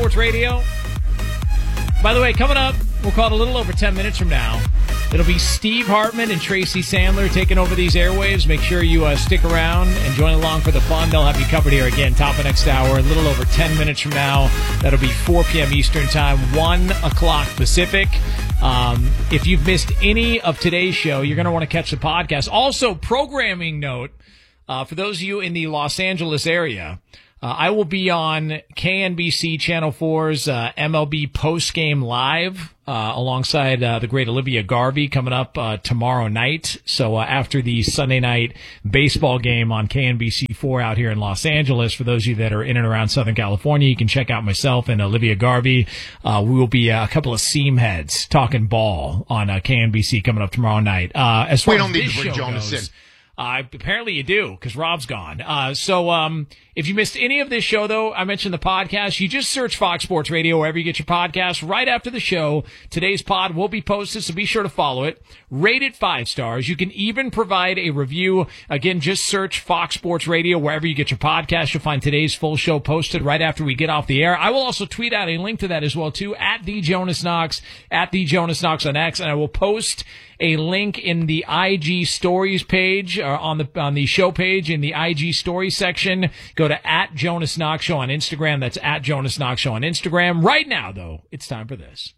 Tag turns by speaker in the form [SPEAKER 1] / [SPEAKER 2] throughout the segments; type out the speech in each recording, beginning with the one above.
[SPEAKER 1] Sports Radio. By the way, coming up, we'll call it a little over 10 minutes from now. It'll be Steve Hartman and Tracy Sandler taking over these airwaves. Make sure you stick around and join along for the fun. They'll have you covered here again, top of next hour, a little over 10 minutes from now. That'll be 4 p.m. Eastern Time, 1 o'clock Pacific. If you've missed any of today's show, you're going to want to catch the podcast. Also, programming note, for those of you in the Los Angeles area, I will be on KNBC Channel 4's MLB Postgame Live alongside the great Olivia Garvey coming up tomorrow night. So after the Sunday night baseball game on KNBC4 out here in Los Angeles, for those of you that are in and around Southern California, you can check out myself and Olivia Garvey. We will be a couple of seam heads talking ball on KNBC coming up tomorrow night. As far
[SPEAKER 2] we don't
[SPEAKER 1] as
[SPEAKER 2] need
[SPEAKER 1] this
[SPEAKER 2] to bring
[SPEAKER 1] show
[SPEAKER 2] Jonas
[SPEAKER 1] goes,
[SPEAKER 2] in.
[SPEAKER 1] Apparently you do, because Rob's gone. So if you missed any of this show, though, I mentioned the podcast. You just search Fox Sports Radio wherever you get your podcasts. Right after the show, today's pod will be posted, so be sure to follow it. Rate it 5 stars. You can even provide a review. Again, just search Fox Sports Radio wherever you get your podcast. You'll find today's full show posted right after we get off the air. I will also tweet out a link to that as well, too, at TheJonasKnox, at TheJonasKnox on X, and I will post a link in the IG Stories page, or on the show page in the IG Stories section. Go to at Jonas Knox Show on Instagram. That's at Jonas Knox Show on Instagram. Right now, though, it's time for this.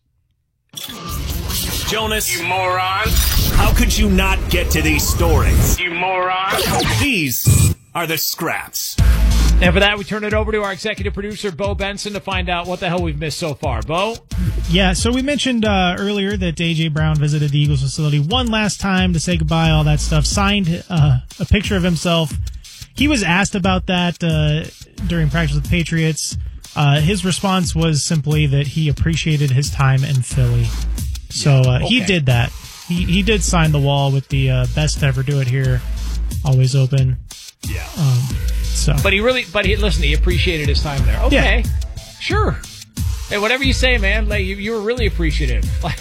[SPEAKER 3] Jonas,
[SPEAKER 4] You moron.
[SPEAKER 3] how could you not get to these stories?
[SPEAKER 4] You moron.
[SPEAKER 3] These are the scraps.
[SPEAKER 1] And for that, we turn it over to our executive producer, Bo Benson, to find out what the hell we've missed so far. Bo?
[SPEAKER 5] Yeah, so we mentioned earlier that A.J. Brown visited the Eagles facility one last time to say goodbye, all that stuff, signed a picture of himself. He was asked about that during practice with the Patriots. His response was simply that he appreciated his time in Philly. So he did that. He did sign the wall with the best to ever do it here, always open.
[SPEAKER 1] Yeah.
[SPEAKER 5] But
[SPEAKER 1] he appreciated his time there. Okay.
[SPEAKER 5] Yeah.
[SPEAKER 1] Sure. Hey, whatever you say, man. Like, you were really appreciative. Like,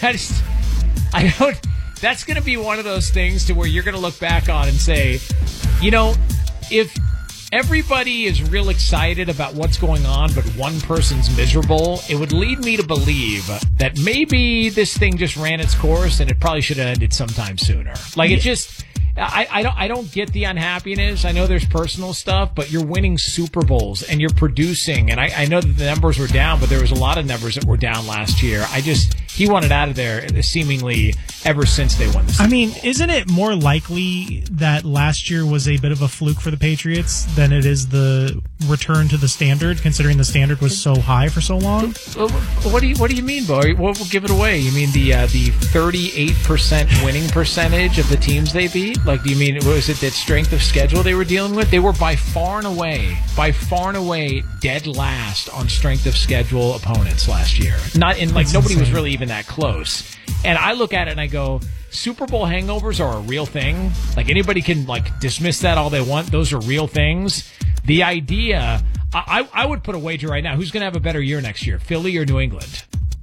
[SPEAKER 1] that's going to be one of those things to where you're going to look back on and say, you know, if everybody is real excited about what's going on, but one person's miserable, it would lead me to believe that maybe this thing just ran its course and it probably should have ended sometime sooner. Like, it just... I don't get the unhappiness. I know there's personal stuff, but you're winning Super Bowls and you're producing. And I know that the numbers were down, but there was a lot of numbers that were down last year. He wanted out of there seemingly ever since they won the Super Bowl.
[SPEAKER 5] I mean, isn't it more likely that last year was a bit of a fluke for the Patriots than it is the return to the standard, considering the standard was so high for so long?
[SPEAKER 1] What do you mean, Bo? What will give it away? You mean the 38% winning percentage of the teams they beat? Like, do you mean, was it that strength of schedule they were dealing with? They were by far and away dead last on strength of schedule opponents last year. Nobody was really even that close. And I look at it and I go, Super Bowl hangovers are a real thing. Like, anybody can dismiss that all they want. Those are real things. The idea, I would put a wager right now. Who's going to have a better year next year, Philly or New England?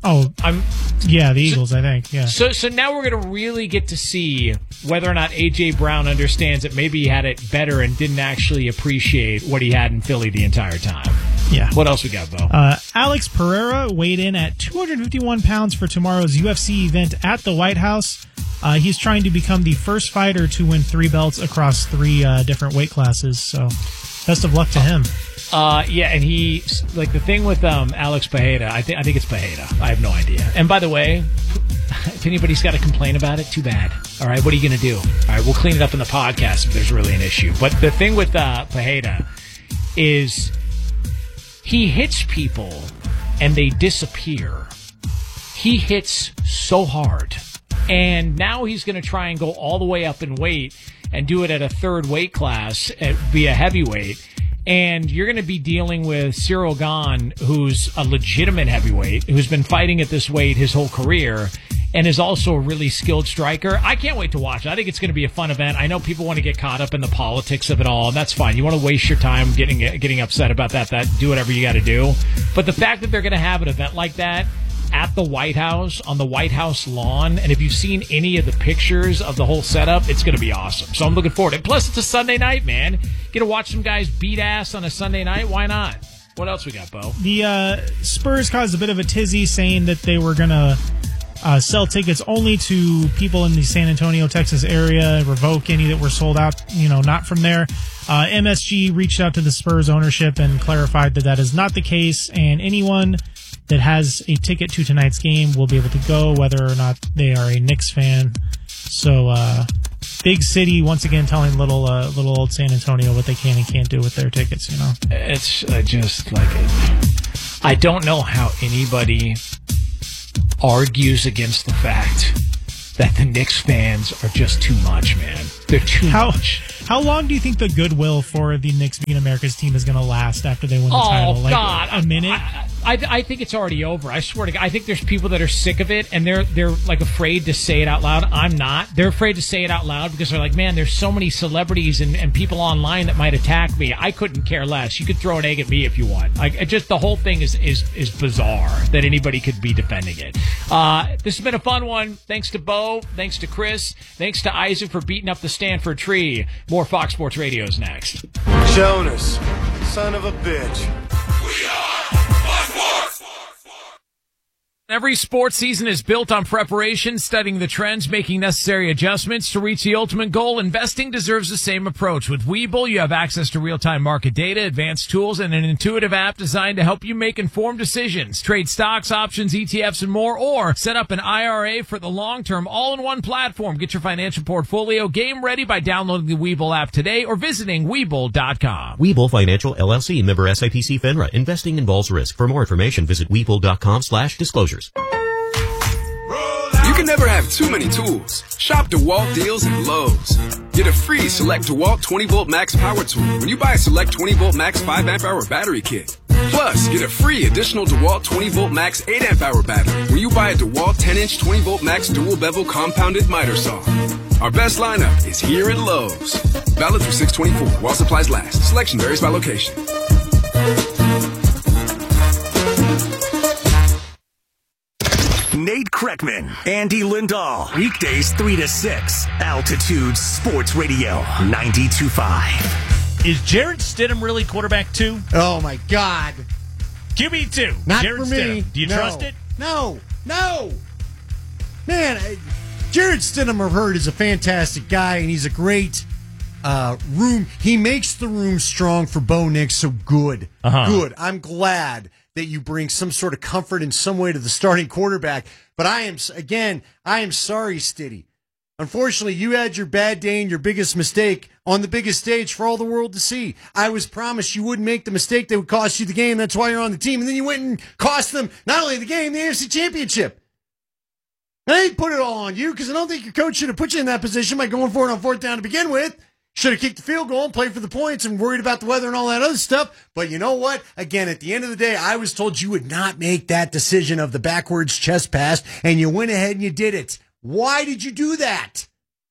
[SPEAKER 5] The Eagles, I think. Yeah.
[SPEAKER 1] So now we're going to really get to see whether or not A.J. Brown understands that maybe he had it better and didn't actually appreciate what he had in Philly the entire time.
[SPEAKER 5] Yeah.
[SPEAKER 1] What else we got, Bo?
[SPEAKER 5] Alex Pereira weighed in at 251 pounds for tomorrow's UFC event at the White House. He's trying to become the first fighter to win 3 belts across 3 different weight classes. So best of luck to him.
[SPEAKER 1] Yeah, and the thing with Alex Pereira, I think it's Pereira. I have no idea. And by the way, if anybody's got to complain about it, too bad. All right, what are you going to do? All right, we'll clean it up in the podcast if there's really an issue. But the thing with Pereira is he hits people and they disappear. He hits so hard. And now he's going to try and go all the way up in weight and do it at a 3rd weight class, be a heavyweight. And you're going to be dealing with Cyril Gane, who's a legitimate heavyweight, who's been fighting at this weight his whole career, and is also a really skilled striker. I can't wait to watch it. I think it's going to be a fun event. I know people want to get caught up in the politics of it all, and that's fine. You want to waste your time getting upset about that, do whatever you got to do. But the fact that they're going to have an event like that at the White House, on the White House lawn, and if you've seen any of the pictures of the whole setup, it's going to be awesome. So I'm looking forward to it. Plus, it's a Sunday night, man. Get to watch some guys beat ass on a Sunday night. Why not? What else we got, Bo?
[SPEAKER 5] The Spurs caused a bit of a tizzy, saying that they were going to sell tickets only to people in the San Antonio, Texas area, revoke any that were sold out, not from there. MSG reached out to the Spurs ownership and clarified that that is not the case, and anyone that has a ticket to tonight's game will be able to go, whether or not they are a Knicks fan. So, big city, once again, telling little old San Antonio what they can and can't do with their tickets,
[SPEAKER 1] It's just like, I don't know how anybody argues against the fact that the Knicks fans are just too much, man. They're too much.
[SPEAKER 5] How long do you think the goodwill for the Knicks being America's team is going to last after they win the title?
[SPEAKER 1] Oh, God.
[SPEAKER 5] A minute?
[SPEAKER 1] I think it's already over. I swear to God. I think there's people that are sick of it, and they're like afraid to say it out loud. I'm not. They're afraid to say it out loud because they're like, man, there's so many celebrities and people online that might attack me. I couldn't care less. You could throw an egg at me if you want. Like, the whole thing is bizarre that anybody could be defending it. This has been a fun one. Thanks to Bo. Thanks to Chris. Thanks to Isaac for beating up the Stanford tree. More Fox Sports Radio is next.
[SPEAKER 2] Jonas, son of a bitch.
[SPEAKER 3] We are Fox Sports.
[SPEAKER 1] Every sports season is built on preparation, studying the trends, making necessary adjustments to reach the ultimate goal. Investing deserves the same approach. With Webull, you have access to real-time market data, advanced tools, and an intuitive app designed to help you make informed decisions. Trade stocks, options, ETFs, and more, or set up an IRA for the long-term all-in-one platform. Get your financial portfolio game ready by downloading the Webull app today or visiting Webull.com.
[SPEAKER 4] Webull Financial LLC, member SIPC FINRA. Investing involves risk. For more information, visit Webull.com/disclosures.
[SPEAKER 6] You can never have too many tools. Shop DeWalt deals at Lowe's. Get a free Select DeWalt 20-volt max power tool when you buy a Select 20-volt max 5-amp-hour battery kit. Plus, get a free additional DeWalt 20-volt max 8-amp-hour battery when you buy a DeWalt 10-inch 20-volt max dual-bevel compounded miter saw. Our best lineup is here at Lowe's. Valid through 6/24 while supplies last. Selection varies by location.
[SPEAKER 3] Nate Kreckman, Andy Lindahl. Weekdays 3 to 6. Altitude Sports Radio 92.5.
[SPEAKER 7] Is Jarrett Stidham really quarterback 2?
[SPEAKER 8] Oh, my God.
[SPEAKER 7] QB2.
[SPEAKER 8] Not
[SPEAKER 7] Jarrett
[SPEAKER 8] for me.
[SPEAKER 7] Stidham. Do you trust it?
[SPEAKER 8] No. Man, Jarrett Stidham, I've heard, is a fantastic guy, and he's a great room. He makes the room strong for Bo Nix, so good. Good. I'm glad that you bring some sort of comfort in some way to the starting quarterback. But I am sorry, Stiddy. Unfortunately, you had your bad day and your biggest mistake on the biggest stage for all the world to see. I was promised you wouldn't make the mistake that would cost you the game. That's why you're on the team. And then you went and cost them not only the game, the AFC Championship. And I didn't put it all on you because I don't think your coach should have put you in that position by going for it on fourth down to begin with. Should have kicked the field goal and played for the points and worried about the weather and all that other stuff. But you know what? Again, at the end of the day, I was told you would not make that decision of the backwards chest pass, and you went ahead and you did it. Why did you do that?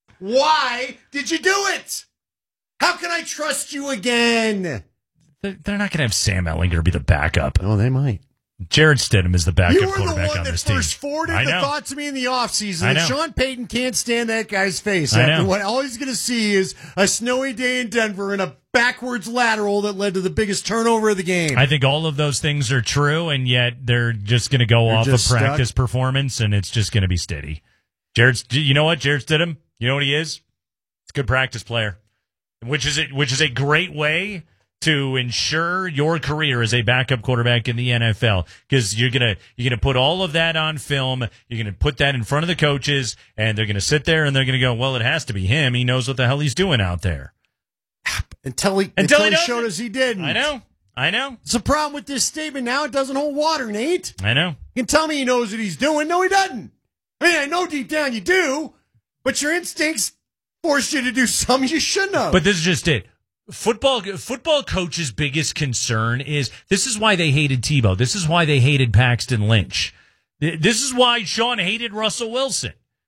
[SPEAKER 8] Why did you do it? How can I trust you again?
[SPEAKER 7] They're not going to have Sam Ehlinger be the backup.
[SPEAKER 8] Oh, they might.
[SPEAKER 7] Jared Stidham is the backup
[SPEAKER 8] quarterback
[SPEAKER 7] on this team.
[SPEAKER 8] You were the one that first forwarded the thought to me in the offseason.
[SPEAKER 7] I know.
[SPEAKER 8] Sean Payton can't stand that guy's face.
[SPEAKER 7] I
[SPEAKER 8] After
[SPEAKER 7] know.
[SPEAKER 8] what all he's going to see is a snowy day in Denver and a backwards lateral that led to the biggest turnover of the game.
[SPEAKER 7] I think all of those things are true, and yet they're just going to go off of practice performance, and it's just going to be steady. You know what? Jared Stidham, you know what he is? He's a good practice player, which is a great way to ensure your career as a backup quarterback in the NFL, because you're gonna put all of that on film. You're gonna put that in front of the coaches, and they're gonna sit there and they're gonna go, "Well, it has to be him. He knows what the hell he's doing out there."
[SPEAKER 8] Until he showed us he didn't.
[SPEAKER 7] I know.
[SPEAKER 8] It's a problem with this statement now. It doesn't hold water, Nate.
[SPEAKER 7] I know.
[SPEAKER 8] You can tell me he knows what he's doing. No, he doesn't. I mean, I know deep down you do, but your instincts force you to do something you shouldn't have.
[SPEAKER 7] But this is just it. Football coach's biggest concern is this is why they hated Tebow. This is why they hated Paxton Lynch. This is why Sean hated Russell Wilson.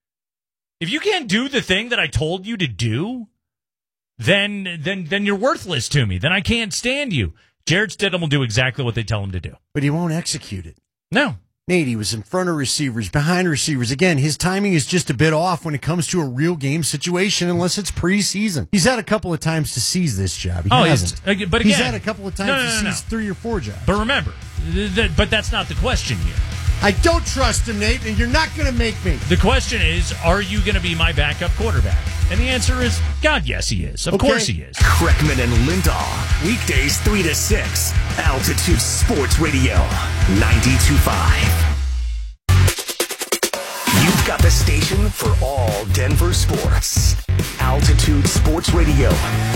[SPEAKER 7] If you can't do the thing that I told you to do, then you're worthless to me. Then I can't stand you. Jared Stidham will do exactly what they tell him to do.
[SPEAKER 8] But he won't execute it.
[SPEAKER 7] No.
[SPEAKER 8] Nate, he was in front of receivers, behind receivers. Again, his timing is just a bit off when it comes to a real game situation, unless it's preseason. He's had a couple of times to seize this job. He hasn't.
[SPEAKER 7] But again,
[SPEAKER 8] he's had a couple of times to seize 3 or 4 jobs.
[SPEAKER 7] But remember, but that's not the question here.
[SPEAKER 8] I don't trust him, Nate, and you're not going to make me.
[SPEAKER 7] The question is, are you going to be my backup quarterback? And the answer is, God, yes, he is. Of course he is.
[SPEAKER 3] Kreckman and Lindahl, weekdays 3 to 6, Altitude Sports Radio, 92.5. You've got the station for all Denver sports. Altitude Sports Radio,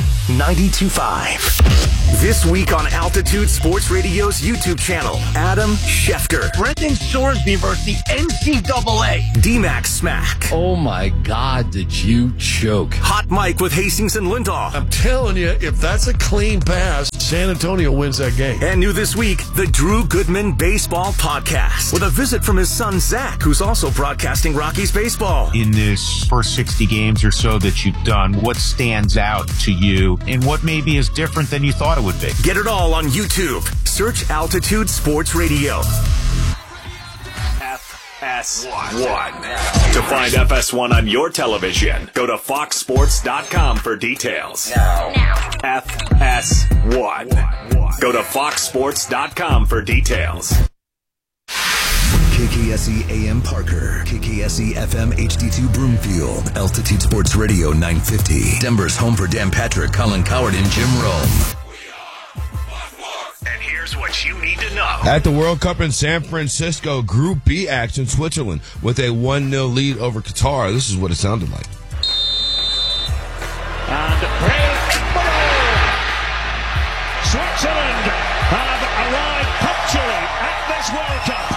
[SPEAKER 3] 92.5. This week on Altitude Sports Radio's YouTube channel, Adam Schefter.
[SPEAKER 9] Brendan Sorsby versus the NCAA.
[SPEAKER 3] D-Max Smack.
[SPEAKER 10] Oh my God, did you choke?
[SPEAKER 3] Hot Mike with Hastings and Lindahl.
[SPEAKER 11] I'm telling you, if that's a clean pass, San Antonio wins that game.
[SPEAKER 3] And new this week, the Drew Goodman Baseball Podcast, with a visit from his son Zach, who's also broadcasting Rockies baseball.
[SPEAKER 12] In this first 60 games or so that you've done, what stands out to you and what maybe is different than you thought it would be?
[SPEAKER 3] Get it all on YouTube. Search Altitude Sports Radio. FS1. To find FS1 on your television, go to foxsports.com for details. Now. FS1. Go to foxsports.com for details.
[SPEAKER 13] KKSE AM Parker, KKSE FM HD2 Broomfield, Altitude Sports Radio 950, Denver's home for Dan Patrick, Colin Coward, and Jim Rome.
[SPEAKER 3] And here's what you need to know.
[SPEAKER 14] At the World Cup in San Francisco, Group B action, Switzerland with a 1-0 lead over Qatar. This is what it sounded like.
[SPEAKER 15] And Switzerland have arrived punctually at this World Cup.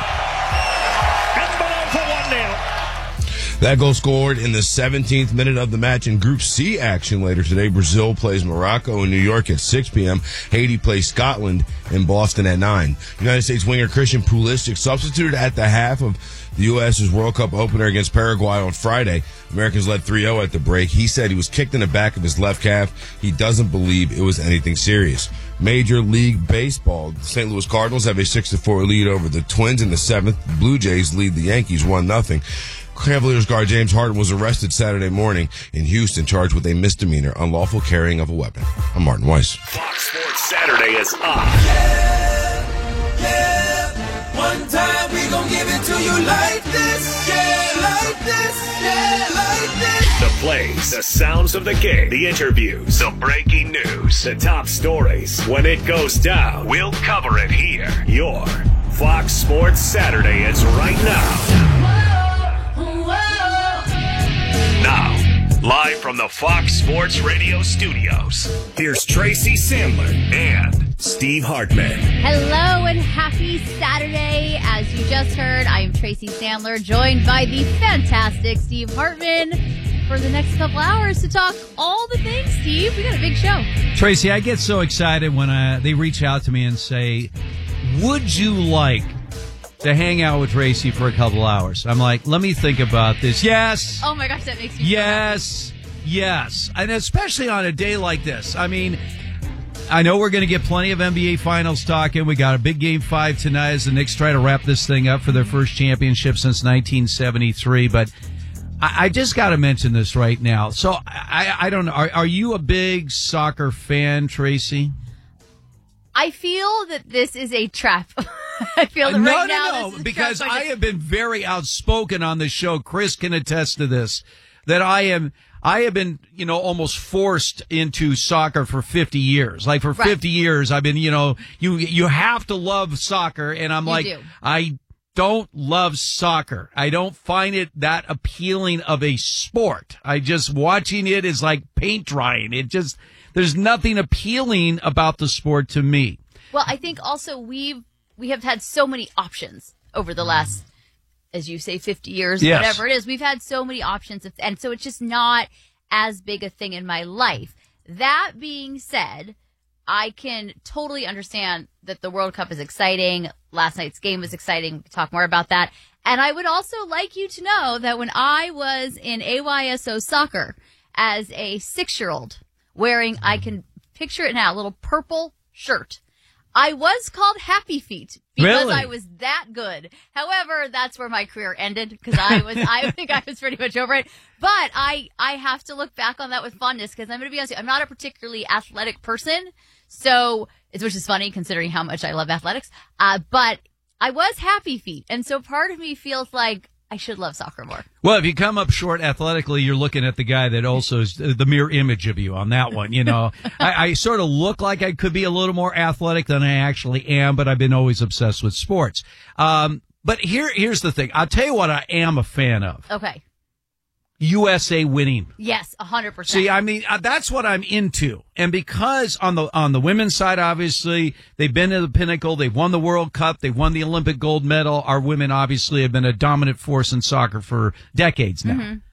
[SPEAKER 14] That goal scored in the 17th minute of the match. In Group C action later today, Brazil plays Morocco in New York at 6 p.m. Haiti plays Scotland in Boston at 9. United States winger Christian Pulisic substituted at the half of the U.S.'s World Cup opener against Paraguay on Friday. Americans led 3-0 at the break. He said he was kicked in the back of his left calf. He doesn't believe it was anything serious. Major League Baseball. The St. Louis Cardinals have a 6-4 lead over the Twins in the 7th. Blue Jays lead the Yankees 1-0. Cavaliers guard James Harden was arrested Saturday morning in Houston, charged with a misdemeanor, unlawful carrying of a weapon. I'm Martin Weiss.
[SPEAKER 3] Fox Sports Saturday is on.
[SPEAKER 16] Yeah. One time we gon' give it to you like this. Yeah, like this. Yeah, like this.
[SPEAKER 3] The plays, the sounds of the game, the interviews, the breaking news, the top stories. When it goes down, we'll cover it here. Your Fox Sports Saturday is right now. Now, live from the Fox Sports Radio studios, here's Tracy Sandler and Steve Hartman.
[SPEAKER 17] Hello and happy Saturday. As you just heard, I am Tracy Sandler, joined by the fantastic Steve Hartman for the next couple hours to talk all the things, Steve. We got a big show.
[SPEAKER 18] Tracy, I get so excited when they reach out to me and say, would you like to hang out with Tracy for a couple hours? I'm like, let me think about this. Yes.
[SPEAKER 17] Oh my gosh, that makes me
[SPEAKER 18] yes. And especially on a day like this. I mean, I know we're going to get plenty of NBA Finals talking. We got a big Game 5 tonight as the Knicks try to wrap this thing up for their first championship since 1973. But I just got to mention this right now. So I don't know. Are you a big soccer fan, Tracy?
[SPEAKER 17] I feel that this is a trap. I feel that right now this is
[SPEAKER 18] because I have been very outspoken on this show. Chris can attest to this, that I have been, almost forced into soccer for 50 years. Like for 50 years, I've been, you have to love soccer. And I'm I don't love soccer. I don't find it that appealing of a sport. Watching it is like paint drying. There's nothing appealing about the sport to me.
[SPEAKER 17] Well, I think also we have had so many options over the last, as you say, 50 years, whatever it is. We've had so many options, and so it's just not as big a thing in my life. That being said, I can totally understand that the World Cup is exciting. Last night's game was exciting. We can talk more about that. And I would also like you to know that when I was in AYSO soccer as a 6-year-old, wearing, I can picture it now, a little purple shirt, I was called Happy Feet because
[SPEAKER 18] Really?
[SPEAKER 17] I was that good. However, that's where my career ended because I think I was pretty much over it. But I have to look back on that with fondness because I'm going to be honest with you, I'm not a particularly athletic person. So, which is funny considering how much I love athletics. But I was Happy Feet. And so part of me feels like I should love soccer more.
[SPEAKER 18] Well, if you come up short athletically, you're looking at the guy that also is the mirror image of you on that one. You know, I sort of look like I could be a little more athletic than I actually am, but I've been always obsessed with sports. But here's the thing. I'll tell you what I am a fan of.
[SPEAKER 17] Okay.
[SPEAKER 18] USA winning.
[SPEAKER 17] Yes, 100%.
[SPEAKER 18] See, I mean, that's what I'm into. And because on the women's side, obviously, they've been to the pinnacle. They've won the World Cup. They've won the Olympic gold medal. Our women obviously have been a dominant force in soccer for decades now. Mm-hmm.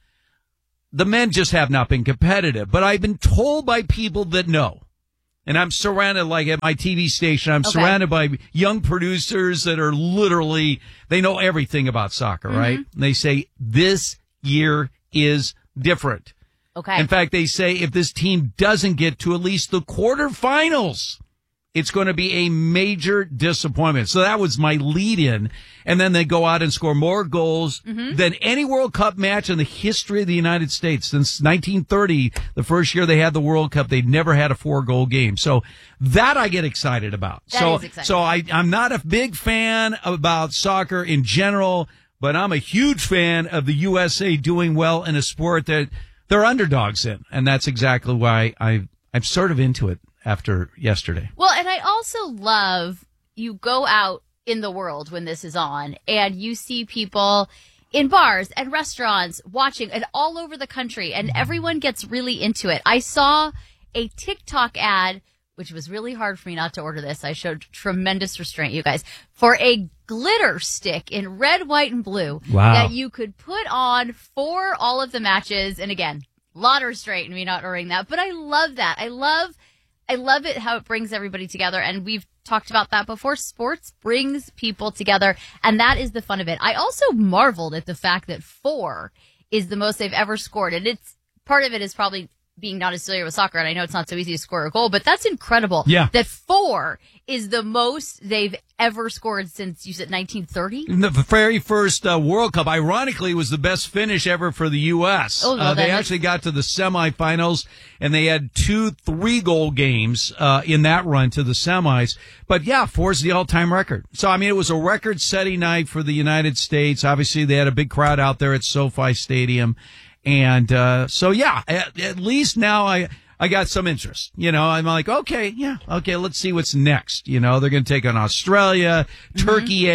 [SPEAKER 18] The men just have not been competitive. But I've been told by people that know. And I'm surrounded, like at my TV station, I'm surrounded by young producers that are literally, they know everything about soccer, right? And they say, this year is different.
[SPEAKER 17] Okay.
[SPEAKER 18] In fact, they say if this team doesn't get to at least the quarterfinals, it's going to be a major disappointment. So that was my lead in. And then they go out and score more goals than any World Cup match in the history of the United States. Since 1930, the first year they had the World Cup, they'd never had a 4-goal game. So that I get excited about.
[SPEAKER 17] That is exciting.
[SPEAKER 18] So I'm not a big fan about soccer in general, but I'm a huge fan of the USA doing well in a sport that they're underdogs in. And that's exactly why I'm sort of into it after yesterday.
[SPEAKER 17] Well, and I also love you go out in the world when this is on and you see people in bars and restaurants watching and all over the country and everyone gets really into it. I saw a TikTok ad, which was really hard for me not to order this. I showed tremendous restraint, you guys, for a glitter stick in red, white, and blue that you could put on for all of the matches. And again, a lot of restraint in me not ordering that, but I love that. I love it how it brings everybody together. And we've talked about that before. Sports brings people together, and that is the fun of it. I also marveled at the fact that 4 is the most they've ever scored. And it's part of it is probably being not as familiar with soccer, and I know it's not so easy to score a goal, but that's incredible.
[SPEAKER 18] Yeah.
[SPEAKER 17] That 4 is the most they've ever scored since, you said, 1930?
[SPEAKER 18] The very first World Cup, ironically, was the best finish ever for the U.S.
[SPEAKER 17] Oh, no,
[SPEAKER 18] they actually got to the semifinals, and they had 2 3-goal games in that run to the semis. But, yeah, 4 is the all-time record. So, I mean, it was a record-setting night for the United States. Obviously, they had a big crowd out there at SoFi Stadium. And so, yeah, at least now I got some interest. You know, I'm like, okay, let's see what's next. You know, they're going to take on Australia, Turkey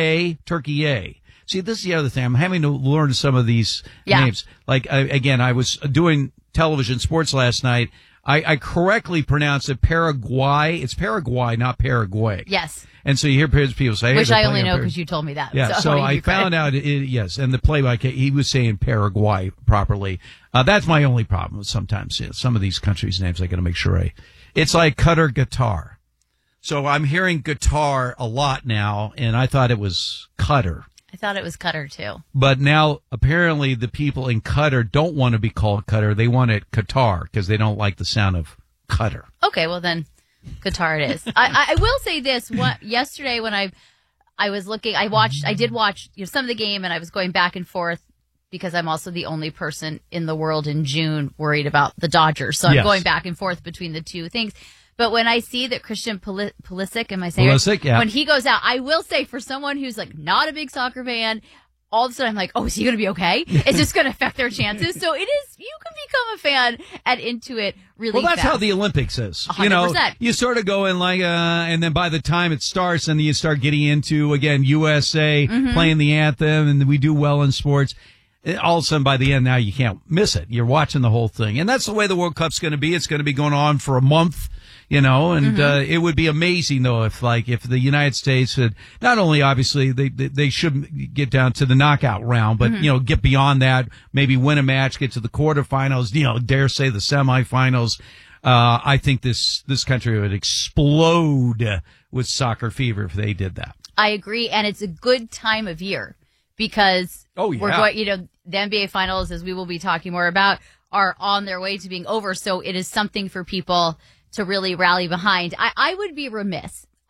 [SPEAKER 18] A. See, this is the other thing. I'm having to learn some of these names. Like, again, I was doing television sports last night. I correctly pronounce it Paraguay. It's Paraguay, not Paraguay.
[SPEAKER 17] Yes.
[SPEAKER 18] And so you hear people say, hey,
[SPEAKER 17] which I only know because you told me that.
[SPEAKER 18] Yeah, so I found out, yes, and the play-by, he was saying Paraguay properly. That's my only problem sometimes. Some of these countries' names, I got to make sure it's like Qatar guitar. So I'm hearing guitar a lot now, and I thought it was Qatar.
[SPEAKER 17] I thought it was Qatar, too.
[SPEAKER 18] But now, apparently, the people in Qatar don't want to be called Qatar. They want it Qatar because they don't like the sound of Qatar.
[SPEAKER 17] Okay, well then, Qatar it is. I will say this. Yesterday when I was looking, I did watch some of the game, and I was going back and forth because I'm also the only person in the world in June worried about the Dodgers. So I'm going back and forth between the two things. But when I see that Christian Pulisic, am I saying
[SPEAKER 18] Pulisic, yeah.
[SPEAKER 17] When he goes out, I will say for someone who's like not a big soccer fan, all of a sudden I'm like, oh, is he going to be okay? Is this going to affect their chances? So it is, you can become a fan and into it really
[SPEAKER 18] Well, that's
[SPEAKER 17] fast.
[SPEAKER 18] how the Olympics is.
[SPEAKER 17] 100%.
[SPEAKER 18] You know, you sort of go in like, and then by the time it starts and then you start getting into, again, USA playing the anthem and we do well in sports. All of a sudden, by the end, now you can't miss it. You're watching the whole thing. And that's the way the World Cup's going to be. It's going to be going on for a month. You know, and it would be amazing though if the United States had not only obviously they shouldn't get down to the knockout round, but you know, get beyond that, maybe win a match, get to the quarterfinals, you know, dare say the semifinals. I think this country would explode with soccer fever if they did that.
[SPEAKER 17] I agree, and it's a good time of year because we're going, you know, the NBA finals, as we will be talking more about, are on their way to being over. So it is something for people to really rally behind. I would be remiss.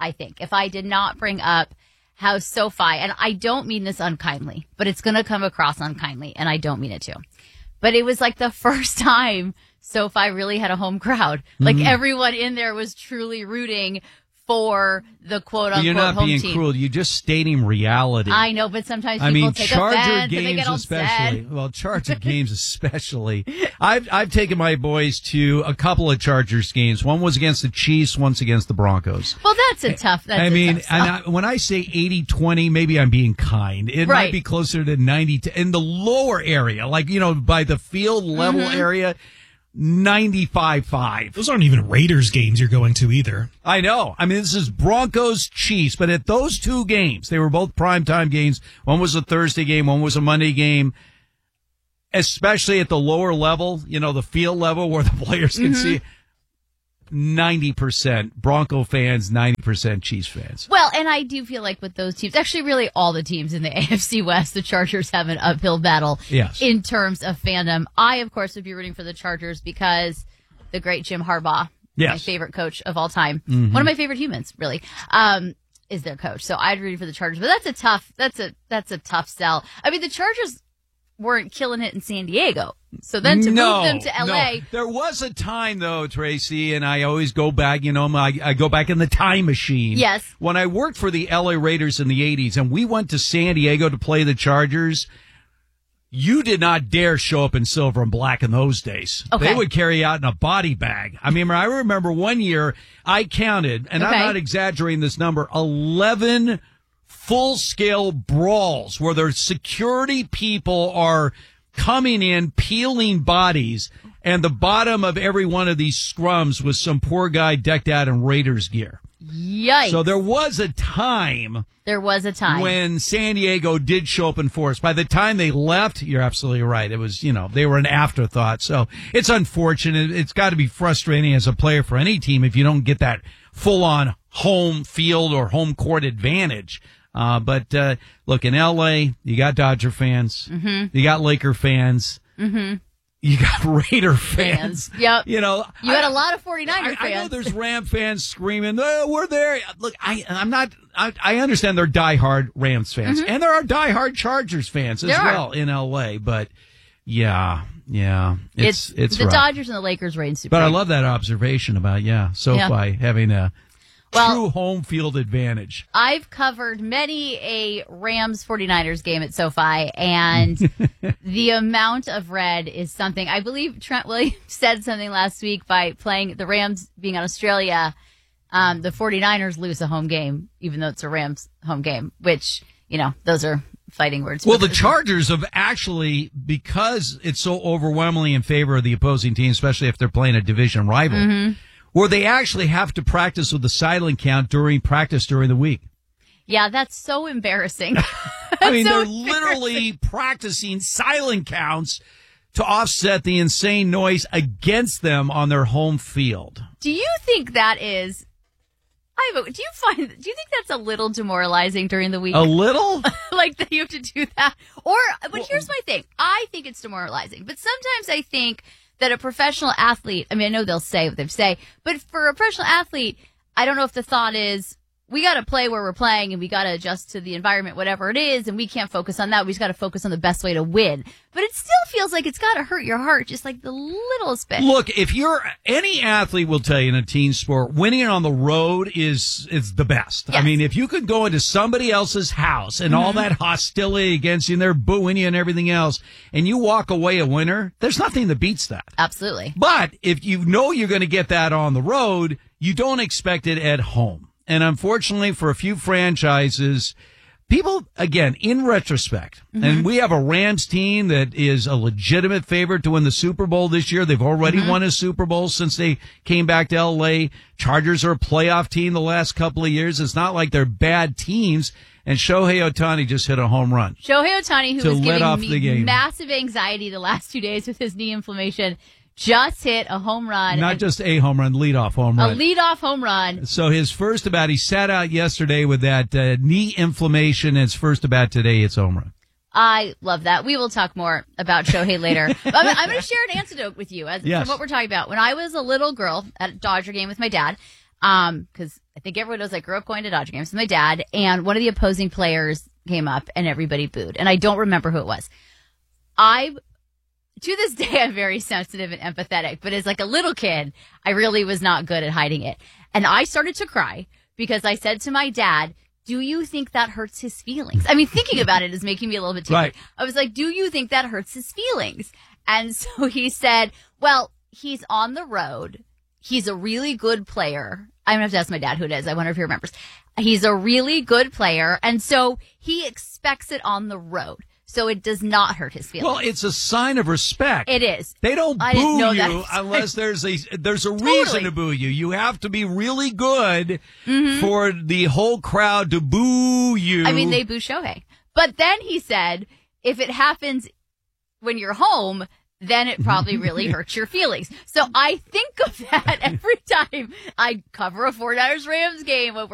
[SPEAKER 17] I think, if I did not bring up how SoFi, and I don't mean this unkindly, but it's going to come across unkindly, and I don't mean it to. But it was like the first time SoFi really had a home crowd. Like everyone in there was truly rooting for the quote unquote home team.
[SPEAKER 18] You're not being cruel. You're just stating reality.
[SPEAKER 17] I know, but sometimes people take offense and they get
[SPEAKER 18] especially. Well, Charger games especially. I've taken my boys to a couple of Chargers games. One was against the Chiefs, one's against the Broncos.
[SPEAKER 17] Well, that's a tough.
[SPEAKER 18] When I say 80-20, maybe I'm being kind. It might be closer to 90 in the lower area, like by the field level area. 95-5.
[SPEAKER 19] Those aren't even Raiders games you're going to either.
[SPEAKER 18] I know. I mean, this is Broncos Chiefs, but at those two games, they were both primetime games. One was a Thursday game, one was a Monday game. Especially at the lower level, the field level where the players can see 90% Bronco fans, 90% Chiefs fans.
[SPEAKER 17] Well, and I do feel like with those teams, actually really all the teams in the AFC West, the Chargers have an uphill battle in terms of fandom. I, of course, would be rooting for the Chargers because the great Jim Harbaugh, my favorite coach of all time, one of my favorite humans, really, is their coach. So I'd root for the Chargers, but that's a tough sell. I mean, the Chargers weren't killing it in San Diego. So then to move them to L.A.
[SPEAKER 18] No. There was a time, though, Tracy, and I always go back, I go back in the time machine.
[SPEAKER 17] Yes.
[SPEAKER 18] When I worked for the L.A. Raiders in the 80s, and we went to San Diego to play the Chargers, you did not dare show up in silver and black in those days.
[SPEAKER 17] Okay.
[SPEAKER 18] They would carry you out in a body bag. I remember one year I counted, and I'm not exaggerating this number, 11 full-scale brawls where their security people are coming in, peeling bodies, and the bottom of every one of these scrums was some poor guy decked out in Raiders gear.
[SPEAKER 17] Yikes.
[SPEAKER 18] So there was a time when San Diego did show up in force. By the time they left, you're absolutely right. It was, they were an afterthought. So it's unfortunate. It's got to be frustrating as a player for any team if you don't get that full-on home field or home court advantage. But look, in L.A., you got Dodger fans. You got Laker fans. You got Raider fans.
[SPEAKER 17] Yep.
[SPEAKER 18] You
[SPEAKER 17] had a lot of 49er fans.
[SPEAKER 18] I know there's Ram fans screaming, "Oh, we're there." Look, I'm not. I understand they're diehard Rams fans, and there are diehard Chargers fans as well in L.A. But yeah, it's
[SPEAKER 17] the
[SPEAKER 18] rough.
[SPEAKER 17] Dodgers and the Lakers reign supreme.
[SPEAKER 18] But I love that observation about SoFi having a true home field advantage.
[SPEAKER 17] I've covered many a Rams 49ers game at SoFi, and the amount of red is something. I believe Trent Williams said something last week by playing the Rams being on Australia. The 49ers lose a home game, even though it's a Rams home game, which, those are fighting words.
[SPEAKER 18] Well, the Chargers have actually, because it's so overwhelmingly in favor of the opposing team, especially if they're playing a division rival, where they actually have to practice with the silent count during the week.
[SPEAKER 17] Yeah, that's so embarrassing.
[SPEAKER 18] They're literally practicing silent counts to offset the insane noise against them on their home field.
[SPEAKER 17] Do you think that is... do you think that's a little demoralizing during the week?
[SPEAKER 18] A little?
[SPEAKER 17] Like that you have to do that? But here's my thing. I think it's demoralizing, but sometimes I think that a professional athlete, I know they'll say what they say, but for a professional athlete, I don't know if the thought is, we got to play where we're playing and we got to adjust to the environment, whatever it is, and we can't focus on that. We just got to focus on the best way to win. But it still feels like it's got to hurt your heart just like the littlest bit.
[SPEAKER 18] Look, any athlete will tell you in a team sport, winning on the road is the best.
[SPEAKER 17] Yes.
[SPEAKER 18] If you could go into somebody else's house and all that hostility against you and they're booing you and everything else, and you walk away a winner, there's nothing that beats that.
[SPEAKER 17] Absolutely.
[SPEAKER 18] But if you know you're going to get that on the road, you don't expect it at home. And unfortunately for a few franchises, people, again, in retrospect, and we have a Rams team that is a legitimate favorite to win the Super Bowl this year. They've already won a Super Bowl since they came back to L.A. Chargers are a playoff team the last couple of years. It's not like they're bad teams. And Shohei Ohtani just hit a home run.
[SPEAKER 17] Shohei Ohtani, who was giving me massive anxiety the last 2 days with his knee inflammation, just hit a home run.
[SPEAKER 18] Not just a home run, leadoff home run.
[SPEAKER 17] A leadoff home run.
[SPEAKER 18] So his first at-bat, he sat out yesterday with that knee inflammation, and his first at-bat today, it's home run.
[SPEAKER 17] I love that. We will talk more about Shohei later. I'm going to share an anecdote with you from what we're talking about. When I was a little girl at a Dodger game with my dad, because I think everyone knows I grew up going to Dodger games with my dad, and one of the opposing players came up and everybody booed, and I don't remember who it was. To this day, I'm very sensitive and empathetic, but as like a little kid, I really was not good at hiding it. And I started to cry because I said to my dad, do you think that hurts his feelings? I mean, thinking about it is making me a little bit teary. Right. I was like, do you think that hurts his feelings? And so he said, well, he's on the road. He's a really good player. I'm going to have to ask my dad who it is. I wonder if he remembers. He's a really good player. And so he expects it on the road. So it does not hurt his feelings.
[SPEAKER 18] Well, it's a sign of respect.
[SPEAKER 17] It is.
[SPEAKER 18] They don't boo you unless there's a reason to boo you. You have to be really good for the whole crowd to boo you.
[SPEAKER 17] I mean, they boo Shohei. But then he said, if it happens when you're home, then it probably really hurts your feelings. So I think of that every time I cover a 49ers Rams game.